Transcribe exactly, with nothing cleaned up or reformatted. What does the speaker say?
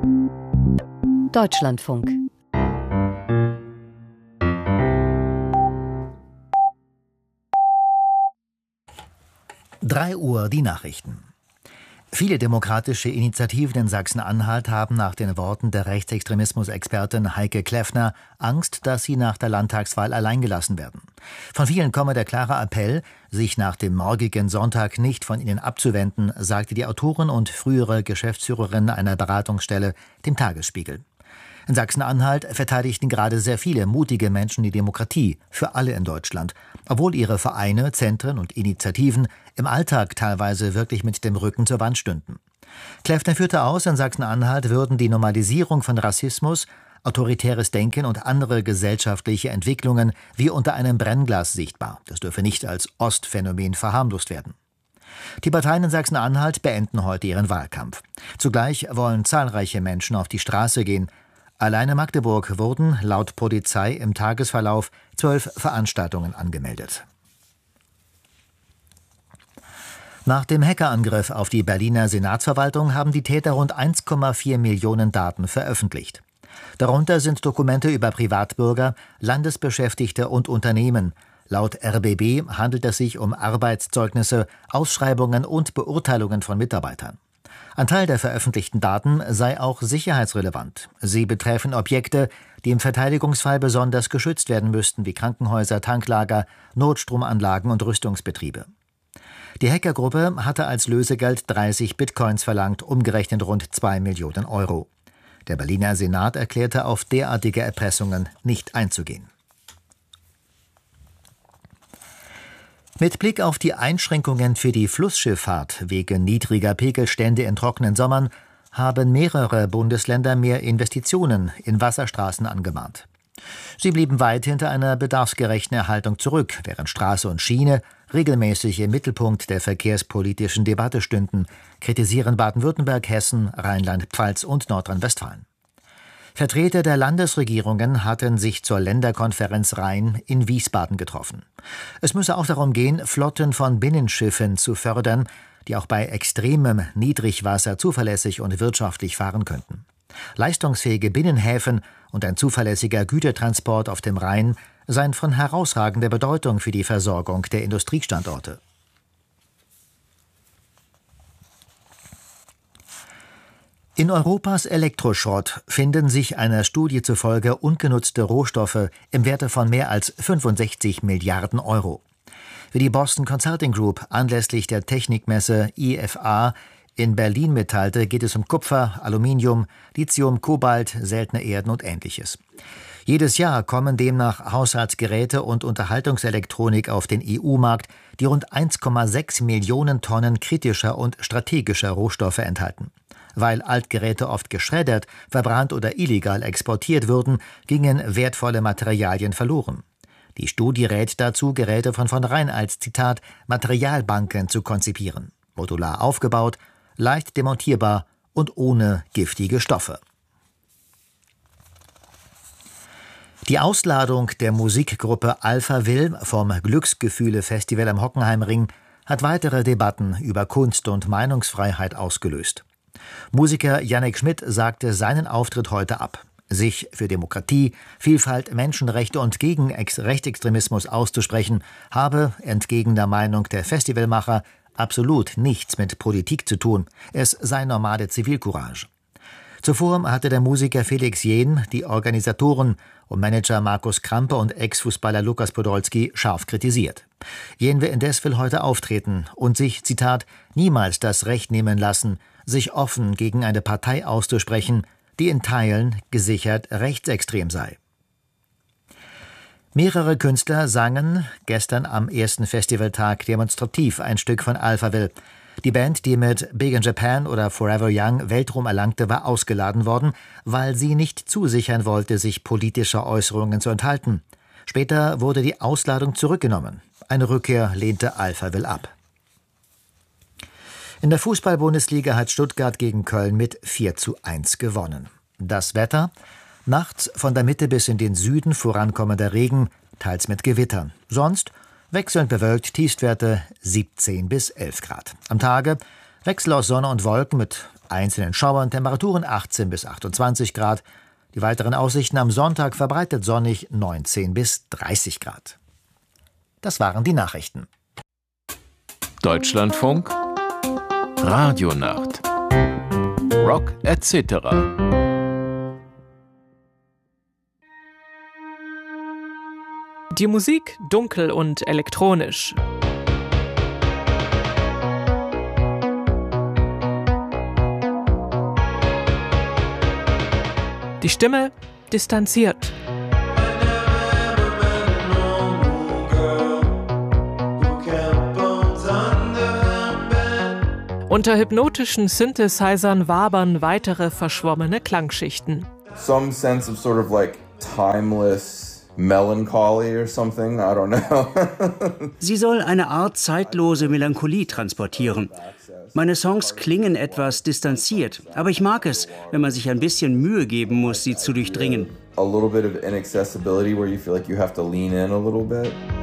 Deutschlandfunk. drei Uhr die Nachrichten. Viele demokratische Initiativen in Sachsen-Anhalt haben nach den Worten der Rechtsextremismus-Expertin Heike Kleffner Angst, dass sie nach der Landtagswahl alleingelassen werden. Von vielen komme der klare Appell, sich nach dem morgigen Sonntag nicht von ihnen abzuwenden, sagte die Autorin und frühere Geschäftsführerin einer Beratungsstelle dem Tagesspiegel. In Sachsen-Anhalt verteidigten gerade sehr viele mutige Menschen die Demokratie für alle in Deutschland, obwohl ihre Vereine, Zentren und Initiativen im Alltag teilweise wirklich mit dem Rücken zur Wand stünden. Kleffner führte aus, in Sachsen-Anhalt würden die Normalisierung von Rassismus, autoritäres Denken und andere gesellschaftliche Entwicklungen wie unter einem Brennglas sichtbar. Das dürfe nicht als Ostphänomen verharmlost werden. Die Parteien in Sachsen-Anhalt beenden heute ihren Wahlkampf. Zugleich wollen zahlreiche Menschen auf die Straße gehen. Allein in Magdeburg wurden laut Polizei im Tagesverlauf zwölf Veranstaltungen angemeldet. Nach dem Hackerangriff auf die Berliner Senatsverwaltung haben die Täter rund eins Komma vier Millionen Daten veröffentlicht. Darunter sind Dokumente über Privatbürger, Landesbeschäftigte und Unternehmen. Laut R B B handelt es sich um Arbeitszeugnisse, Ausschreibungen und Beurteilungen von Mitarbeitern. Ein Teil der veröffentlichten Daten sei auch sicherheitsrelevant. Sie betreffen Objekte, die im Verteidigungsfall besonders geschützt werden müssten, wie Krankenhäuser, Tanklager, Notstromanlagen und Rüstungsbetriebe. Die Hackergruppe hatte als Lösegeld dreißig Bitcoins verlangt, umgerechnet rund zwei Millionen Euro. Der Berliner Senat erklärte, auf derartige Erpressungen nicht einzugehen. Mit Blick auf die Einschränkungen für die Flussschifffahrt wegen niedriger Pegelstände in trockenen Sommern haben mehrere Bundesländer mehr Investitionen in Wasserstraßen angemahnt. Sie blieben weit hinter einer bedarfsgerechten Erhaltung zurück, während Straße und Schiene regelmäßig im Mittelpunkt der verkehrspolitischen Debatte stünden, kritisieren Baden-Württemberg, Hessen, Rheinland-Pfalz und Nordrhein-Westfalen. Vertreter der Landesregierungen hatten sich zur Länderkonferenz Rhein in Wiesbaden getroffen. Es müsse auch darum gehen, Flotten von Binnenschiffen zu fördern, die auch bei extremem Niedrigwasser zuverlässig und wirtschaftlich fahren könnten. Leistungsfähige Binnenhäfen und ein zuverlässiger Gütertransport auf dem Rhein seien von herausragender Bedeutung für die Versorgung der Industriestandorte. In Europas Elektroschrott finden sich einer Studie zufolge ungenutzte Rohstoffe im Werte von mehr als fünfundsechzig Milliarden Euro. Wie die Boston Consulting Group anlässlich der Technikmesse I F A in Berlin mitteilte, geht es um Kupfer, Aluminium, Lithium, Kobalt, seltene Erden und Ähnliches. Jedes Jahr kommen demnach Haushaltsgeräte und Unterhaltungselektronik auf den E U-Markt, die rund eins Komma sechs Millionen Tonnen kritischer und strategischer Rohstoffe enthalten. Weil Altgeräte oft geschreddert, verbrannt oder illegal exportiert würden, gingen wertvolle Materialien verloren. Die Studie rät dazu, Geräte von vornherein als, Zitat, Materialbanken zu konzipieren. Modular aufgebaut, leicht demontierbar und ohne giftige Stoffe. Die Ausladung der Musikgruppe Alphaville vom Glücksgefühle-Festival am Hockenheimring hat weitere Debatten über Kunst und Meinungsfreiheit ausgelöst. Musiker Yannick Schmidt sagte seinen Auftritt heute ab. Sich für Demokratie, Vielfalt, Menschenrechte und gegen Rechtsextremismus auszusprechen, habe, entgegen der Meinung der Festivalmacher, absolut nichts mit Politik zu tun. Es sei normale Zivilcourage. Zuvor hatte der Musiker Felix Jähn die Organisatoren und Manager Markus Krampe und Ex-Fußballer Lukas Podolski scharf kritisiert. Jähn indes will heute auftreten und sich, Zitat, niemals das Recht nehmen lassen, sich offen gegen eine Partei auszusprechen, die in Teilen gesichert rechtsextrem sei. Mehrere Künstler sangen gestern am ersten Festivaltag demonstrativ ein Stück von Alphaville. Die Band, die mit Big in Japan oder Forever Young Weltruhm erlangte, war ausgeladen worden, weil sie nicht zusichern wollte, sich politischer Äußerungen zu enthalten. Später wurde die Ausladung zurückgenommen. Eine Rückkehr lehnte Alphaville ab. In der Fußball-Bundesliga hat Stuttgart gegen Köln mit vier zu eins gewonnen. Das Wetter: nachts von der Mitte bis in den Süden vorankommender Regen, teils mit Gewittern. Sonst wechselnd bewölkt, Tiefstwerte siebzehn bis elf Grad. Am Tage Wechsel aus Sonne und Wolken mit einzelnen Schauern, Temperaturen achtzehn bis achtundzwanzig Grad. Die weiteren Aussichten am Sonntag verbreitet sonnig neunzehn bis dreißig Grad. Das waren die Nachrichten. Deutschlandfunk Radionacht Rock et cetera. Die Musik dunkel und elektronisch. Die Stimme distanziert. Unter hypnotischen Synthesizern wabern weitere verschwommene Klangschichten. Some sense of sort of like timeless melancholy or something, I don't know. Sie soll eine Art zeitlose Melancholie transportieren. Meine Songs klingen etwas distanziert, aber ich mag es, wenn man sich ein bisschen Mühe geben muss, sie zu durchdringen. A little bit of inaccessibility where you feel like you have to lean in a little bit.